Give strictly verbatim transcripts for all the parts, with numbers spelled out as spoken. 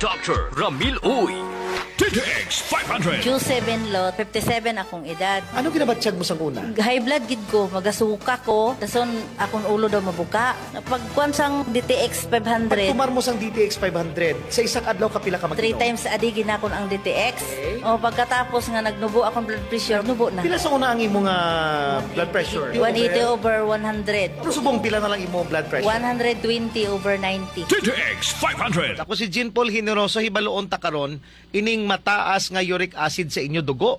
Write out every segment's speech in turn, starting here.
Doctor Ramil Uy. T T X five hundred. Q seven lot, fifty-seven akong edad. Ano ginabatsyag mo sa una? High blood gid ko, magasuka ko, dason akong ulo daw mabuka. Pagkuan sang D T X five hundred, Pag tumar mo sang D T X five hundred, sa isang adlaw kapila ka three mag-inom? times a day ginakon ang D T X. Okay. O pagkatapos nga nagnubo akong blood pressure, nubo na. Pila sa una ang imong ah, blood pressure? one eighty over one hundred. Pero subong pila na lang imong blood pressure? one twenty over ninety. T T X five hundred. Ako si Jean Paul Generoso, hibaloon ta karon ining mataas nga uric acid sa inyo dugo,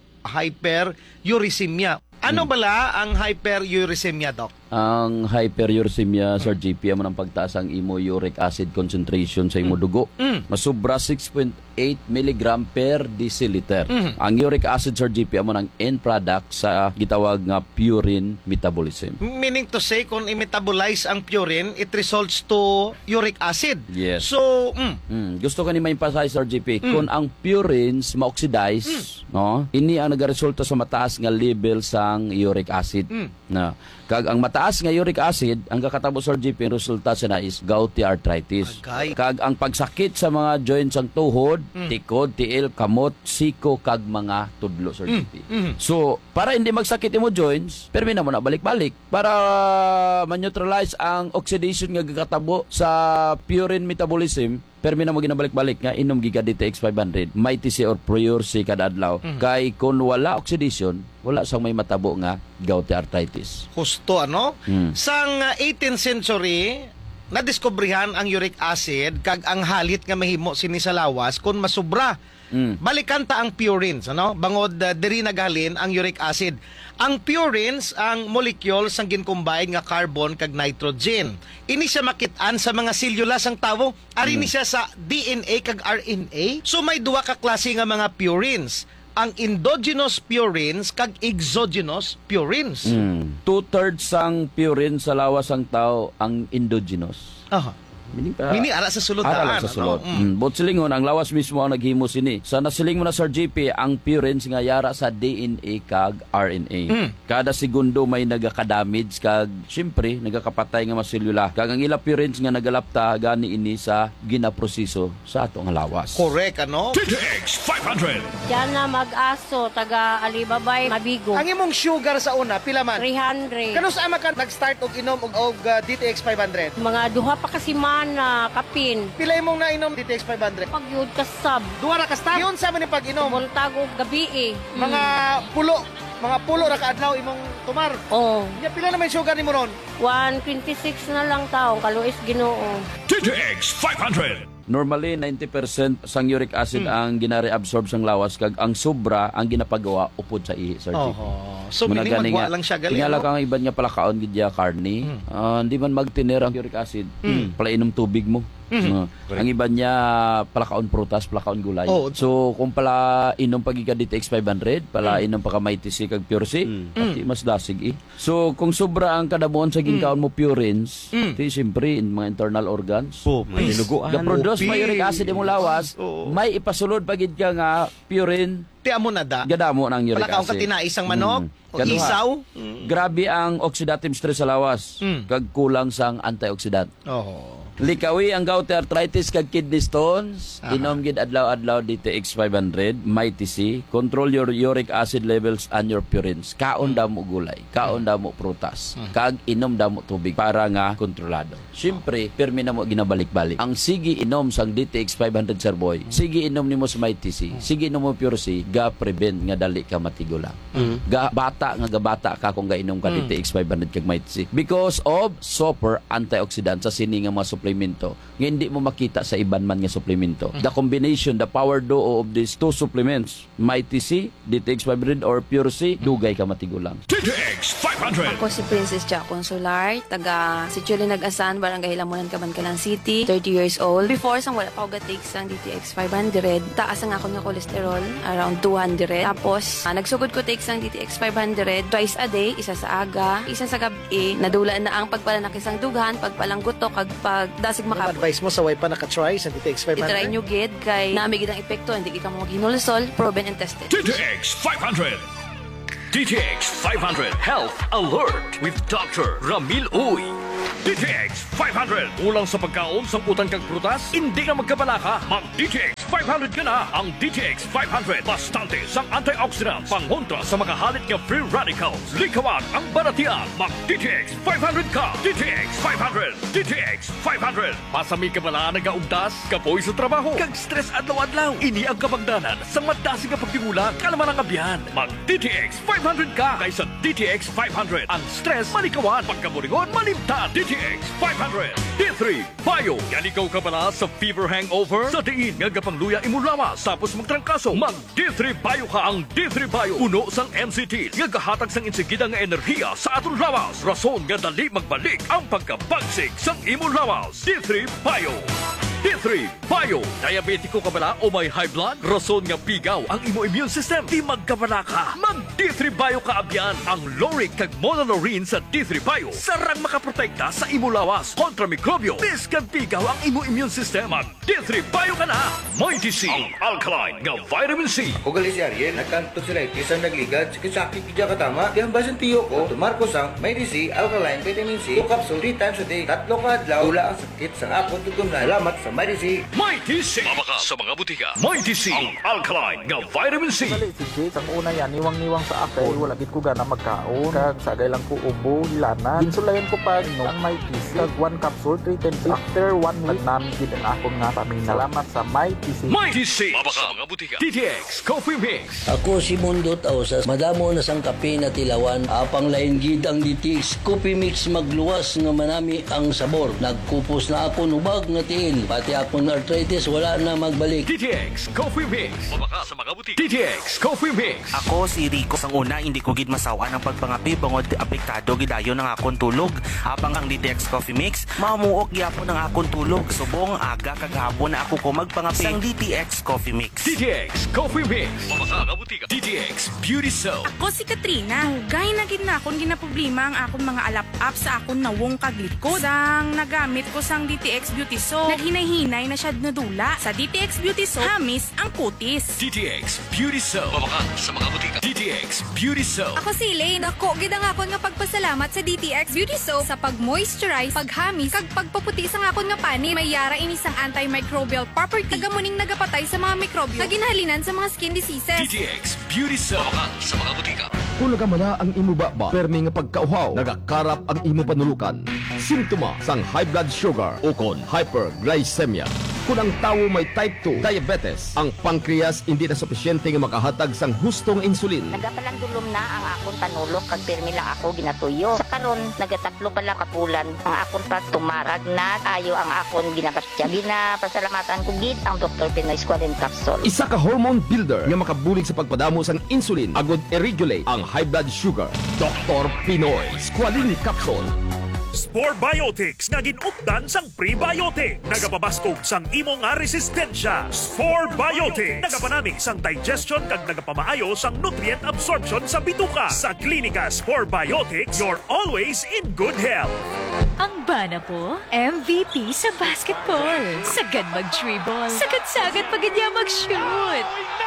hyperuricemia. Ano bala ang hyperuricemia, Doc? Ang hyperuricemia, Sir G P, amo ng pagtaas ang imo uric acid concentration sa imo dugo. Mm. Masubra six point eight milligram per deciliter. Mm. Ang uric acid, Sir G P, amo ng end product sa gitawag nga purine metabolism. Meaning to say, kung i-metabolize ang purine, it results to uric acid. Yes. So, mm, Mm, gusto ko ni ma-emphasize, Sir G P, kung ang purines ma-oxidize, no, ini ang nagaresulta sa mataas nga level sang uric acid. Mm. Na, kag ang mataas nga uric acid, ang kakatabo, Sir G P, resulta sa na is gouty arthritis. Agay. Kag ang pagsakit sa mga joints ang tuhod, tikod, tiil, kamot, siko, kag mga tudlo, Sir G P. mm. So, para hindi magsakit imo joints, permi na mo na balik-balik para ma-neutralize ang oxidation nga gakatabo sa purine metabolism. Permi na mo ginabalik-balik nga inom giga D T X five hundred, may T C or Prior C kada adlaw. Kay kung wala oxidation, wala sang may matabo nga gouty arthritis. Husto, ano? Mm. Sang uh, eighteenth century, nadiskubrihan ang uric acid kag ang halit nga mahimo sini sa lawas kung masubra. Mm. Balikan ta ang purines, ano? Bangod uh, diri nagalin ang uric acid. Ang purines ang molecule sang gincombine nga carbon kag nitrogen. Ini siya makit-an sa mga selula sang tawo. Ari ni siya sa D N A kag R N A. So may duwa ka klase nga mga purines. Ang endogenous purines kag exogenous purines. Mm. Two-thirds sang purine sa lawas ang tao ang endogenous. Aha. Meaning, pa- Mini ara sa sulod Ara daan, lang sa sulod. ano? Mm. Mm. But silingon, ang lawas mismo ang naghimo sini. Sa nasiling mo na, Sir G P, ang purines nga yara sa D N A kag R N A. Mm. Kada segundo may nagaka-damage kag syempre nagakapatay nga mga selula. Kag ang ila purines nga nagalapta gani ini sa ginaproseso sa atong lawas. Correct, ano? T T X five hundred. Diyan na mag-aso, taga Alibabay, Mabigo. Ang imong sugar sa una, pila man? three hundred. Kano sa ama ka nag-start og inom og, og uh, D T X five hundred? Mga duha pa kasi mana, kapin. Pila imong nainom D T X five hundred? Pagyud ka sab. Duha ra ka stop. Yun sa man pag-inom. Montago gabi eh. Mga pulo, mga pulo ra ka adlaw imong tumar. Oh, Ya pila na may sugar nimo ron? one twenty-six na lang taong, kaluis Ginoo. T T X five hundred. Normally ninety percent sang uric acid ang ginare-absorb sang lawas kag ang sobra ang ginapagawa upod sa ihi, Sir G P. Oh. So Muna meaning gani magwa nga, lang siya gali. tingala ano? kang iban nga palakaon gid ya karni. Ah, hindi man magtiner ang uric acid. Pala inom tubig mo. Ah, ang iban niya palakaon prutas, palakaon gulay. Oh. So kung pala inom pagika D T X five hundred, pala inom pa ka may T C kag Pure C, pati mas dasig eh. So kung sobra ang kadabuon sa ginkaon mo purines, di siyempre in mga internal organs. Oh, may niluguan. The-produce may uric acid imong lawas, Oo. may ipasulod pagid ka nga purine Tiyan mo na da. gadamo ng uric Palakaon ka acid. tinaisang manok, Mm. o Kaduha. isaw. Grabe ang oxidative stress sa lawas. Mm. Kag kulang sang antioxidant. Oh. Likawi ang gouty arthritis kag kidney stones. Aha. Inom gid adlaw-adlaw D T X five hundred, may T C. Control your uric acid levels and your purines. Kaon damo gulay, kaon damo prutas, kag inom damo tubig para nga kontrolado. Syempre, permi na mo ginabalik-balik. Ang sige inom sang D T X five hundred, Sir Boy. Sige inom nimo sa may T C. Sige inom mo Pure C, ga prevent nga dali ka matigulang. Ga bata nga gabata ka kung gainom ka D T X five hundred kag may T C. Because of super antioxidant sa sini nga mga suplemento nga hindi mo makita sa iban man nga suplemento. The combination, the power duo of these two supplements, may T C, D T X five hundred or Pure C, dugay ka matigulang. T T X five hundred. Ako si Princess Jack Consular, taga si Chuli Nag-asan, Barangay Lamunan, Cabancalan City, thirty years old. Before, sang wala pa ako gatig sang D T X five hundred, taas ang ako nga cholesterol, around two hundred. Tapos, ah, nagsugod ko take sang D T X five hundred, twice a day, isa sa aga, isa sa gabi, nadula na ang pagpalanakisang dughan, pagpalangguto, kag pagdasig Ang makap. advice mo sa way pa naka-try sa D T X five hundred? I-try nyo gid, kay naami gid ang epekto, hindi ka mo ginulsol, proven and tested. T T X five hundred. T T X five hundred Health Alert with Doctor Ramil Uy. D T X five hundred. Ulang sa pagkaon sa utang kag prutas, hindi ka magkabala ka. Mag D T X five hundred ka na. Ang D T X five hundred, bastante sang antioxidants, pangkontra sa makahalit nga free radicals. Likawan ang baratian. Mag D T X five hundred ka. D T X five hundred. D T X five hundred. Pasami ka bala nagaugdas, kapoy sa trabaho, kag stress adlaw-adlaw. Ini ang kapagdanan sa madasi nga pagtimula, kalaman ang abyan. Mag D T X five hundred ka kaysa D T X five hundred. Ang stress malikawan, pagkaburingon malimtan. D T X five hundred. D three Bio. Yan ikaw ka bala sa fever hangover? Sa diin nga gapangluya imulawas tapos magtrangkaso. Mag D three Bio ka. Ang D three Bio puno sang M C T nga gahatag sang insigida nga enerhiya sa aton lawas. Rason nga dali magbalik ang pagkabagsik sang imulawas. D three Bio. D three Bio. Diabetiko ka bala o may high blood? Rason nga pigaw ang imo immune system. Di magkabala ka. Mag D three Bio ka abyan. Ang Loric kag Monolorine sa D three Bio sarang makaprotekta sa imo lawas kontra mikrobyo. Biskan pigaw ang imo immune system. Mag D three Bio ka na. Mighty C. Ang alkaline nga vitamin C. Ugalis si Ariel, nagkanto sila itis ang nagligad, sakit-sakit kaya katama. Di ang basan tiyo ko, tumarko sang may D C, alkaline, vitamin C, two capsule, three times a day, tatlo ka adlaw, wala ang sakit sang akon tugom na. Salamat sa may D C. Mighty C. Mabaka sa mga butika. Mighty C. Ang alkaline nga vitamin C. Dali si Jake, ang una yan, niwang-niwang sa ako, wala gid ko gana magkaon, kag sagay lang ko ubo, hilanan. Ginsulayan ko pa no, ang may T C, kag one capsule, three times after one week, namin gid ang akon nga pamina. Salamat sa may T C. Mighty C. Mabaka sa mga butika. D T X Coffee Mix. Ako si Mundot Ausas, madamo na sang kape na tilawan, apang lain gid ang D T X Coffee Mix magluwas nga manami ang sabor. Nagkupos na ako nubag nga tiil, pati akong arthritis wala na magbalik. D T X Coffee Mix. Mabaka sa mga butika. D T X Coffee Mix. Ako si Rico. Sang una, hindi ko gid masawa ng pagpangapi bangod apektado gidayo ng akong tulog. Habang ang D T X Coffee Mix, mamuok gyapon ang akong tulog. Subong aga kag hapon na ako ko magpangapi sang D T X Coffee Mix. D T X Coffee Mix. Mabaka sa butika. D T X Beauty Soap. Ako si Katrina. Hugay na gid na akong ginaproblema ang akong mga alap-up sa akong nawong kaglikod. Sang nagamit ko sang D T X Beauty Soap, naghinay-hinay na siya nadula. Sa D T X Beauty Soap, hamis ang kutis. D T X Beauty Soap. Mabaka sa mga butika. D T X Beauty Soap. Ako si Elaine. Ako, gid ang akon nga pagpasalamat sa D T X Beauty Soap sa pag-moisturize, paghamis, kag pagpaputi sa akon nga pani. May yara ini sang antimicrobial property. Tagamuning nagapatay sa mga mikrobyo na ginhalinan sa mga skin diseases. D T X Beauty Soap. Mabaka sa mga butika. Hulaga man na ang imo baba, permi nga pagkauhaw, nagakarap ang imo panulukan. Simptoma sang high blood sugar o kon hyperglycemia. Kung ang tawo may type two diabetes, ang pancreas hindi na sufisyente nga makahatag sang hustong insulin. Nagapalandulom na ang akong panulok kag pirmi lang ako ginatuyo. Sa karon nagatatlo pala kapulan ang akong pagtumarag na ayo ang akong ginapastya. Ginapasalamatan ko gid ang Doctor Pinoy Squalene Capsule. Isa ka hormone builder nga makabulig sa pagpadamo sang insulin agod i-regulate ang high blood sugar. Doctor Pinoy Squalene Capsule. Spore Biotics nga ginupdan sang prebiotic. Nagapabaskog sang imo nga resistensya. Spore Biotics nagapanami sang digestion kag nagapamaayo sang nutrient absorption sa bituka. Sa klinika Spore Biotics, you're always in good health. Ang bana po, M V P sa basketball. Sagad mag-dribble. Sagad-sagad pag niya mag-shoot.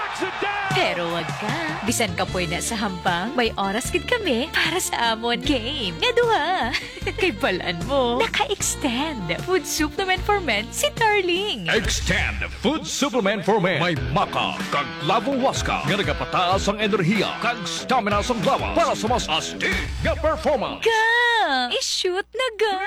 Pero wag ka. Bisan ka po na sa hambang, may oras gid kami para sa amon game. Nga duha. Kay balaan mo, naka-extend. Food supplement for men si Darling. Extend Food Supplement for Men. May maka kag labong waska nga nagapataas ang enerhiya kag stamina sang lawas para sa mas astig nga performance. Ga! I-shoot na ga!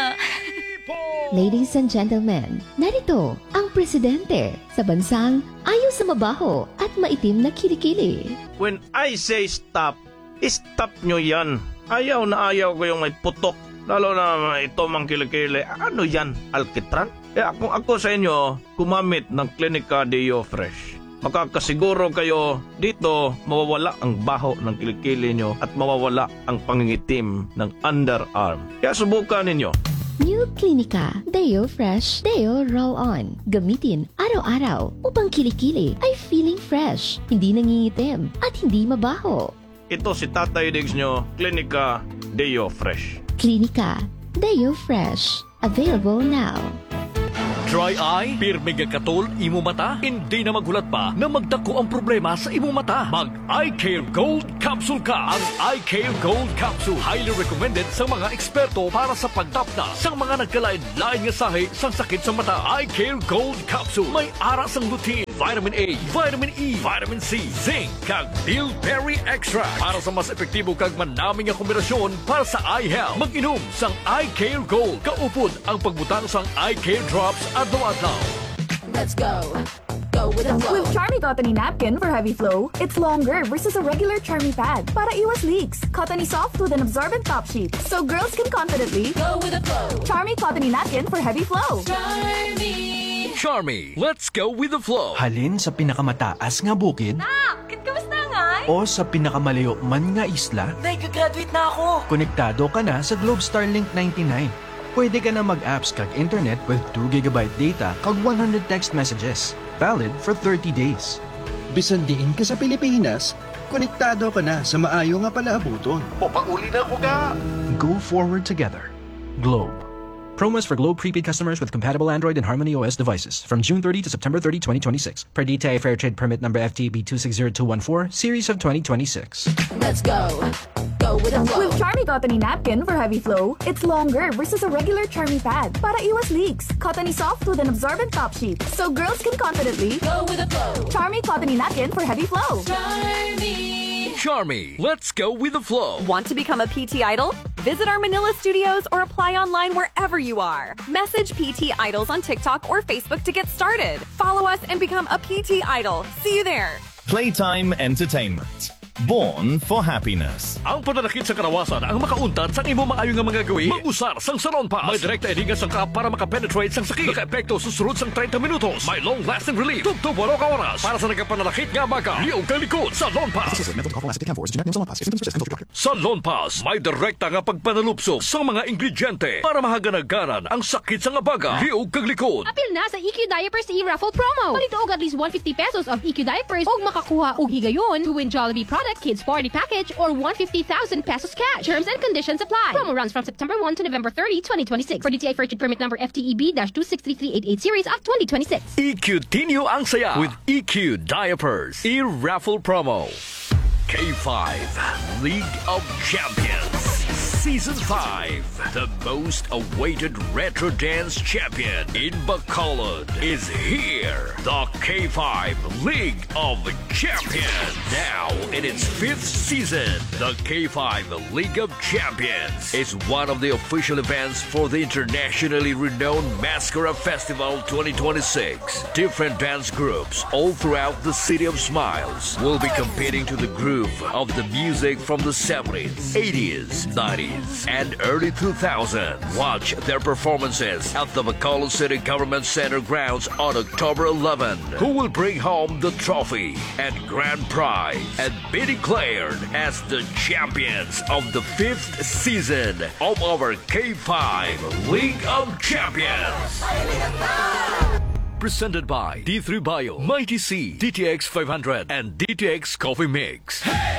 Ladies and gentlemen, narito ang presidente sa bansang ayaw sa mabaho at maitim na kilikili. When I say stop, stop nyo yan. Ayaw na ayaw ko yung may putok. Lalo na ito mang kilikili. Ano yan? Alkitran? Eh kung ako sa inyo, kumamit ng Clinica Deo Fresh. Makakasiguro kayo dito mawawala ang baho ng kilikili nyo at mawawala ang pangingitim ng underarm. Kaya subukan ninyo. New Clinica Deo Fresh Deo Roll-On. Gamitin araw-araw upang kilikili ay feeling fresh, hindi nangingitim at hindi mabaho. Ito si Tatay Diggs nyo, Clinica Deo Fresh. Clinica Deo Fresh. Available now. Dry eye? Pirmi nga katol, imo mata? Hindi na maghulat pa na magdako ang problema sa imo mata. Mag Eye Care Gold Capsule ka. Ang Eye Care Gold Capsule highly recommended sa mga eksperto para sa pagtapna sa mga nagkalain-lain nga sahi sa sakit sa mata. Eye Care Gold Capsule may ara sang lutein, vitamin A, vitamin E, vitamin C, zinc, kag bilberry extract para sa mas epektibo kag manaming nga kombinasyon para sa eye health. Mag-inom sang Eye Care Gold. Kaupod ang pagbutang sang Eye Care Drops adlaw-adlaw. Let's go. Go with the flow. With Charmy Cottony Napkin for heavy flow, it's longer versus a regular Charmy pad para iwas leaks. Cottony soft with an absorbent top sheet, so girls can confidently go with the flow. Charmy Cottony Napkin for heavy flow. Charmy! Charmy, let's go with the flow. Halin sa pinakamataas nga bukid Nak, kamusta nga? o sa pinakamalayo man nga isla, Nag-graduate na ako. konektado ka na sa Globe Starlink ninety-nine. Pwede ka na mag-apps kag internet with two gigabyte data kag one hundred text messages. Valid for thirty days. Bisan diin ka sa Pilipinas, konektado ka na sa maayo nga palaabuton. Papauli na ko ka! Go forward together. Globe. Promos for Globe prepaid customers with compatible Android and Harmony O S devices from June thirtieth to September thirtieth, twenty twenty-six. Per D T I Fair Trade Permit number F T B two six zero two one four, series of twenty twenty-six. Let's go. Go with the flow. With Charmy Cottony Napkin for heavy flow, it's longer versus a regular Charmy pad para iwas leaks. Cottony soft with an absorbent top sheet, so girls can confidently go with the flow. Charmy Cottony Napkin for heavy flow. Charmy. Charmy, let's go with the flow. Want to become a P T idol? Visit our Manila studios or apply online wherever you are. Message P T Idols on TikTok or Facebook to get started. Follow us and become a P T idol. See you there. Playtime Entertainment. Born for happiness. Ang pananakit sa karawasan ang makauntad sa imo maayo nga mga gawi. Mag-usar sang Salon Pass. May direkta ediga sang ka para makapenetrate sang sakit. Naka-epekto susunod sang thirty minutos. May long-lasting relief. Tugtog walo ka oras. Para sa nagkapananakit nga baga. Liog ka likod. Salon Pass. Salon Pass. May direkta nga pagpanalupsok sa mga ingrediente para mahaganagaran ang sakit sa nga baga. Liog ka likod. Apil na sa E Q Diapers e-raffle promo. Palito og at least one hundred fifty pesos of E Q Diapers og makakuha og higayon to win Jollibee product Kids Party Package or one hundred fifty thousand pesos cash. Terms and conditions apply. Promo runs from September first to November thirtieth, twenty twenty-six. For D T I Fair Trade Permit number F T E B two six three three eight eight series of twenty twenty-six. E Q Tinyo ang saya with E Q Diapers e-raffle promo. K five League of Champions Season five. The most awaited retro dance champion in Bacolod is here. The K five League of Champions. Now in its fifth season, the K five League of Champions is one of the official events for the internationally renowned Mascara Festival twenty twenty-six. Different dance groups all throughout the City of Smiles will be competing to the groove of the music from the seventies, eighties, nineties, and early two thousands. Watch their performances at the Bacolod City Government Center grounds on October eleventh. Who will bring home the trophy and grand prize and be declared as the champions of the fifth season of our K five League of Champions. Presented by D three Bio, Mighty C, D T X five hundred, and D T X Coffee Mix.